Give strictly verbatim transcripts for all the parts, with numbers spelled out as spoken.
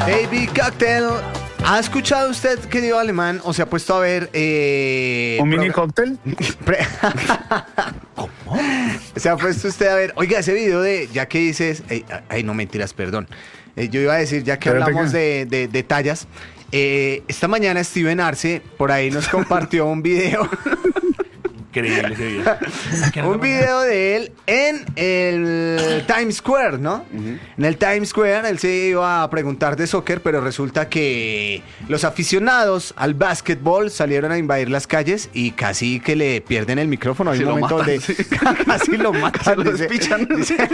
Baby Cocktail. ¿Ha escuchado usted, querido alemán, o se ha puesto a ver... Eh, ¿Un mini cóctel? ¿Cómo? Se ha puesto usted a ver... Oiga, ese video de... Ya que dices... Ay, ay no, mentiras, perdón. Eh, yo iba a decir, ya que Espérate hablamos que- de, de, de tallas... Eh, esta mañana Steven Arce por ahí nos compartió un video... Increíble ese video. Un video de él en el Times Square, ¿no? Uh-huh. En el Times Square él se iba a preguntar de soccer, pero resulta que los aficionados al básquetbol salieron a invadir las calles y casi que le pierden el micrófono. Hay Sí, un lo momento matan, donde sí. casi lo matan. Se lo dice- despichan. dice-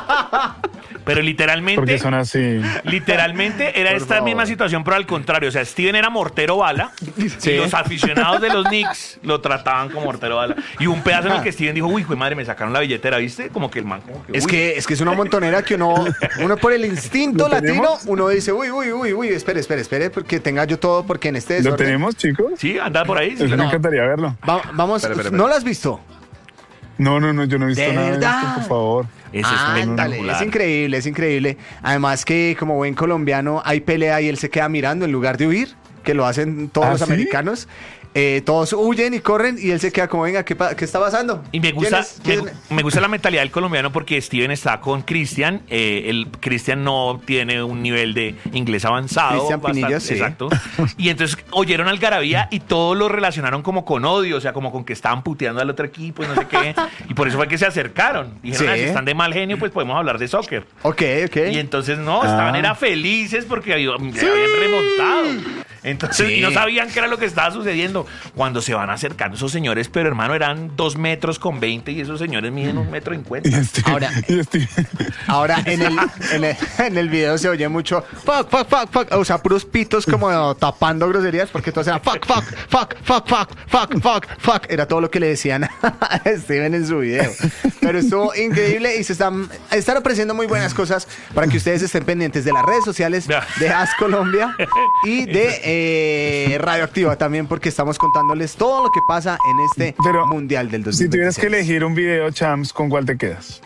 Pero literalmente, Porque son así. literalmente era Por esta favor. misma situación, pero al contrario. O sea, Steven era mortero bala Sí. y los aficionados de los Knicks lo trataban como mortero bala. Y un pedazo en el que Steven dijo, uy, hijo de madre, me sacaron la billetera, ¿viste? Como que el man, como que, Es uy. que, es que es una montonera que uno, uno por el instinto ¿Lo latino, tenemos? uno dice, uy, uy, uy, uy, espere, espere, espere, porque tenga yo todo, porque en este ¿Lo desorden... tenemos, chicos? Sí, anda por ahí. sí. Eso me No. encantaría verlo. Va- vamos, Espere, espere, espere. ¿no lo has visto? No, no, no, yo no he visto ¿De nada de verdad? esto, por favor. Eso Ah, es dale, espectacular. es increíble, es increíble. Además que como buen colombiano hay pelea y él se queda mirando en lugar de huir, que lo hacen todos ¿Ah, los sí? americanos. Eh, todos huyen y corren y él se queda como, venga, ¿qué, pa- qué está pasando? Y me gusta, ¿Quién es? ¿Quién me, es? me gusta la mentalidad del colombiano porque Steven está con Cristian. Eh, el Cristian no tiene un nivel de inglés avanzado. Cristian bastante- Pinilla, sí. Exacto. Y entonces oyeron algarabía y todos lo relacionaron como con odio, o sea, como con que estaban puteando al otro equipo y no sé qué. Y por eso fue que se acercaron. Dijeron, Sí. ah, si están de mal genio, pues podemos hablar de soccer. Ok, ok. Y entonces no, estaban Ah. era felices porque había- habían remontado. Entonces Sí. y no sabían qué era lo que estaba sucediendo. Cuando se van acercando esos señores, pero hermano, eran dos metros con veinte y esos señores miden un metro Y cincuenta. este, Ahora- y este- Ahora en el, en, el, en el video se oye mucho fuck, fuck, fuck, fuck. O sea, puros pitos como tapando groserías porque todos eran fuck, fuck, fuck, fuck, fuck, fuck, fuck, fuck. Era todo lo que le decían a Steven en su video. Pero estuvo increíble y se están, están ofreciendo muy buenas cosas para que ustedes estén pendientes de las redes sociales de As Colombia y de eh, Radioactiva también, porque estamos contándoles todo lo que pasa en este Pero, Mundial del dos Si mil tuvieras que veintiséis. elegir un video, Champs, ¿con cuál te quedas?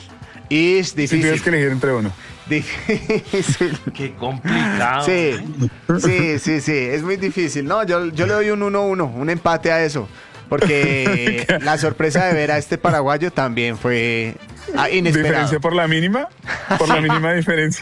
Y es Si tuvieras difícil. que elegir entre uno. Difícil. Qué complicado. Sí, sí, sí, sí, es muy difícil. No, yo, yo le doy un uno uno, un empate a eso. Porque la sorpresa de ver a este paraguayo también fue ah, inesperado. ¿Diferencia por la mínima? Por la mínima diferencia.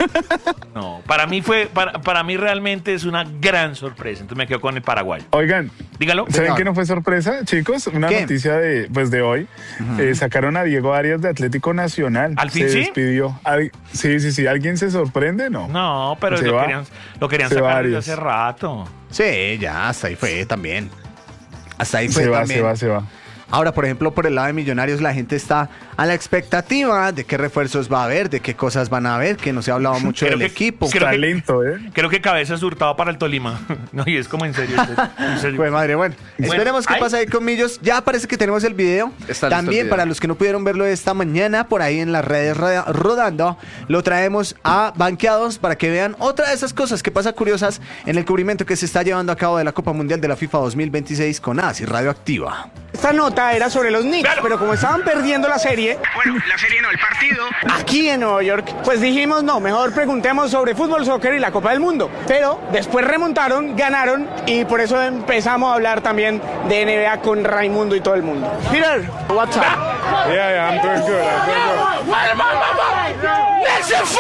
No, para mí fue, para, para mí realmente es una gran sorpresa. Entonces me quedo con el Paraguay. Oigan, Dígalo. ¿saben Señor. qué no fue sorpresa, chicos? Una ¿Qué? noticia de, pues, de hoy. Eh, sacaron a Diego Arias de Atlético Nacional. ¿Al fin se sí? despidió. Al- sí, sí, sí. ¿Alguien se sorprende? No. No, pero Se lo va. querían, lo querían Se va sacar desde Arias. hace rato. Sí, ya, hasta ahí fue también. Hasta ahí fue Se va, también. se va, se va. Ahora, por ejemplo, por el lado de Millonarios, la gente está a la expectativa de qué refuerzos va a haber, de qué cosas van a haber, que no se ha hablado mucho Creo del que- equipo. creo que- Talento, ¿eh? Creo que cabeza es hurtado para el Tolima. No, y es como en serio. en serio. Pues madre, bueno, Bueno, esperemos qué ay. pasa ahí con Millos. Ya parece que tenemos el video. Está listo el También video. para los que no pudieron verlo esta mañana, por ahí en las redes roda- rodando, lo traemos a Banqueados para que vean otra de esas cosas que pasa curiosas en el cubrimiento que se está llevando a cabo de la Copa Mundial de la FIFA dos mil veintiséis con A S I Radioactiva. Esta nota era sobre los Knicks, Claro. pero como estaban perdiendo la serie, bueno, la serie no, el partido, aquí en Nueva York, pues dijimos, no, mejor preguntemos sobre fútbol, soccer y la Copa del Mundo. Pero después remontaron, ganaron, y por eso empezamos a hablar también de N B A con Raimundo y todo el mundo. Peter, what's up? Yeah, yeah, I'm doing good. I'm doing good.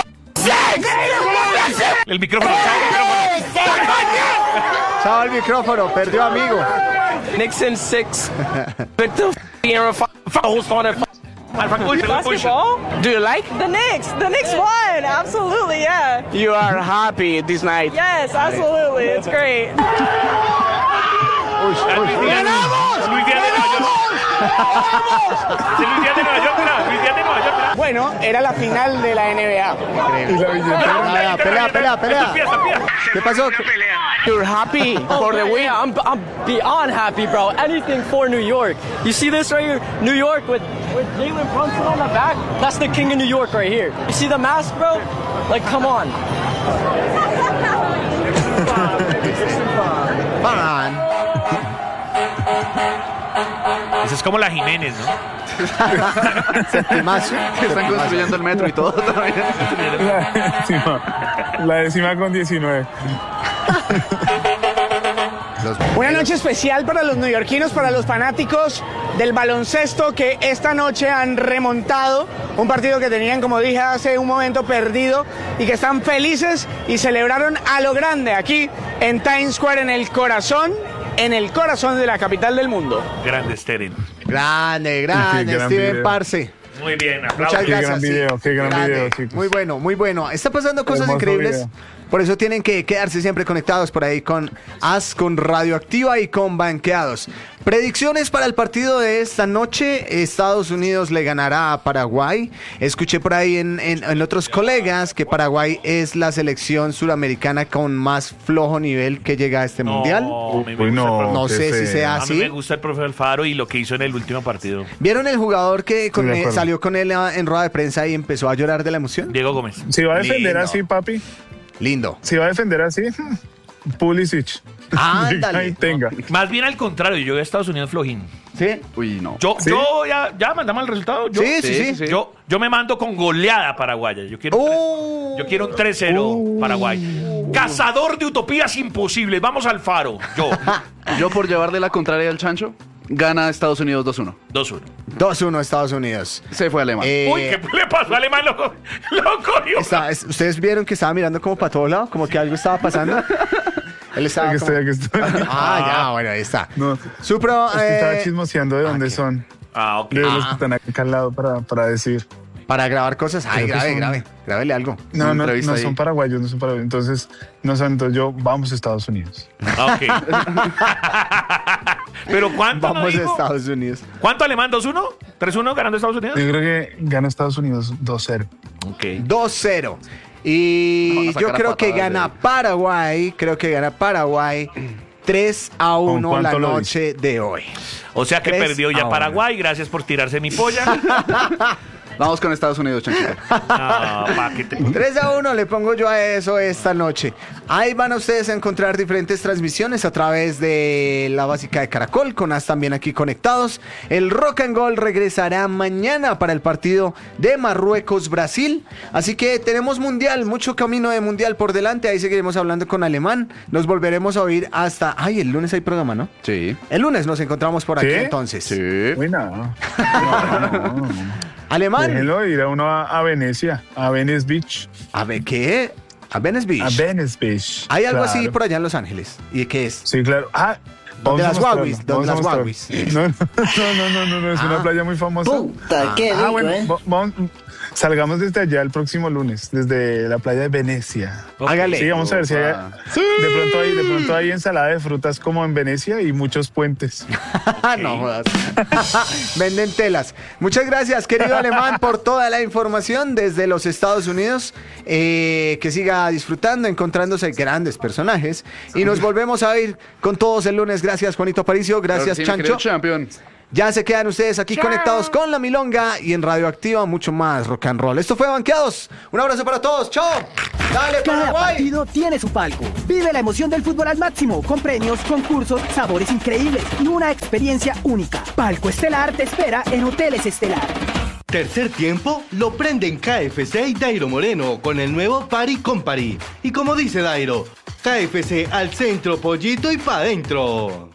El micrófono. el micrófono. Chao el micrófono, perdió amigo. Knicks in six. Victor Aaron Foles on it. Basketball? Do you like? The Knicks. The Knicks won. Absolutely, yeah. You are happy this night. Yes, absolutely. It's great. Luis Díaz Luis Díaz de Nueva York. Sí, Luis Díaz de Nueva York, mira, Luis Díaz de Nueva York, mira. Bueno, era la final de la N B A. Y la billetera. Pelea, pelea, pelea, pelea. Está en pie, está en pie. ¿Qué pasó? You're happy for the win. Yeah, I'm, I'm beyond happy, bro. Anything for New York. You see this right here? New York with, with Jalen Brunson on the back? That's the king of New York right here. You see the mask, bro? Like, come on. Pan. Esa es como la Jiménez, ¿no? Septimazo. Están construyendo el metro y todo también. Sí, ma. La décima con diecinueve. Una noche especial para los neoyorquinos, para los fanáticos del baloncesto que esta noche han remontado un partido que tenían, como dije hace un momento, perdido y que están felices y celebraron a lo grande aquí en Times Square, en el corazón, en el corazón de la capital del mundo. Grande Steren. Grande, grande, Qué gran Steven video. Parce. Muy bien, aplausos. Muchas Qué gracias. gran sí. video, qué gran Grande. video, chicos. Muy bueno, muy bueno. Está pasando cosas Hermoso increíbles. video. Por eso tienen que quedarse siempre conectados por ahí con As, con Radioactiva y con Banqueados. Predicciones para el partido de esta noche. Estados Unidos le ganará a Paraguay. Escuché por ahí en, en- en otros colegas que Paraguay es la selección suramericana con más flojo nivel que llega a este No, mundial. a mí me Uy, gusta no. el profe- No qué sé si feo. sea A mí así. me gusta el profe Alfaro y lo que hizo en el último partido. ¿Vieron el jugador que con Estoy de él- acuerdo. salió con él en rueda de prensa y empezó a llorar de la emoción? Diego Gómez. Si va a defender Lindo. así, papi, Lindo. si va a defender así, Pulisic. Ándale. Ahí tenga. Más bien al contrario, yo voy a Estados Unidos flojín. ¿Sí? Uy, no. Yo, ¿Sí? yo ya, ya mandamos el resultado. Yo, Sí, sí, sí. sí. Yo, yo me mando con goleada paraguaya. Yo quiero, un tres- Oh. yo quiero un tres cero Paraguay. Cazador de utopías imposibles. Vamos al Faro. Yo, Yo por llevarle la contraria al chancho, gana Estados Unidos dos uno. dos uno. dos uno Estados Unidos. Se fue alemán. Eh, Uy, ¿qué le pasó al alemán? Lo, lo cogió. está- es- ¿Ustedes vieron que estaba mirando como para todos lados? Como que algo estaba pasando. Él estaba Aquí como- estoy, aquí estoy. Ah, ya, bueno, ahí está. No, Su pro, es que estaba eh, chismoseando de dónde ok. son. Ah, ok. De los Ah. que están acá al lado para, para decir. para grabar cosas. Ay, Creo que grave, son- grave. Grábele algo. No, Una no, entrevista no ahí. son paraguayos, no son paraguayos. Entonces, no son, entonces yo, vamos a Estados Unidos. Ah, ok. Pero ¿cuánto no Vamos a dijo? Estados Unidos. ¿Cuánto alemán? ¿dos uno? ¿tres uno ganando Estados Unidos? Yo creo que gana Estados Unidos dos cero. Ok. dos cero. Y Van a sacar yo a creo que patadas gana de- Paraguay. Creo que gana Paraguay tres a uno cuánto la lo noche de hoy. O sea que Tres perdió a ya uno. Paraguay. Gracias por tirarse mi polla. Vamos con Estados Unidos, chanchito. No, pa' que te- tres a uno le pongo yo a eso esta noche. Ahí van a ustedes a encontrar diferentes transmisiones a través de la básica de Caracol, con As también aquí conectados. El Rock and Gold regresará mañana para el partido de Marruecos-Brasil. Así que tenemos mundial, mucho camino de mundial por delante. Ahí seguiremos hablando con Alemán. Nos volveremos a oír hasta... Ay, el lunes hay programa, ¿no? Sí. El lunes nos encontramos por aquí ¿Sí? entonces. Sí. Uy, no. No, no, no. Alemán. Déjenlo ir a uno a, a Venecia, a Venice Beach. A ver, ¿qué? A Venice Beach. A Venice Beach. Hay algo así Claro. por allá en Los Ángeles. ¿Y qué es? Sí, claro. Ah, Donde vamos a las mostrarlo, guaguis, donde vamos a las mostrarlo. guaguis. No, no, no, no, no, no, es Ah. una playa muy famosa. Puta, qué rico, Ah, bueno, ¿eh? va- vamos, salgamos desde allá el próximo lunes, desde la playa de Venecia. Ok. Hágale. Sí, vamos a ver si hay, Opa. de pronto hay, de pronto hay ensalada de frutas como en Venecia y muchos puentes. No jodas. Venden telas. Muchas gracias, querido Alemán, por toda la información desde los Estados Unidos. Eh, que siga disfrutando, encontrándose grandes personajes. Y nos volvemos a ir con todos el lunes. Gracias, Juanito Aparicio. Gracias, Claro que sí, mi Chancho. querido champion. Ya se quedan ustedes aquí conectados con La Milonga y en Radioactiva mucho más rock and roll. Esto fue Banqueados. Un abrazo para todos. ¡Chao! ¡Dale, Cada Paraguay! partido tiene su palco. Vive la emoción del fútbol al máximo, con premios, concursos, sabores increíbles y una experiencia única. Palco Estelar te espera en Hoteles Estelar. Tercer tiempo lo prenden K F C y Dairo Moreno con el nuevo Party Company. Y como dice Dairo, K F C al centro, pollito y pa' dentro.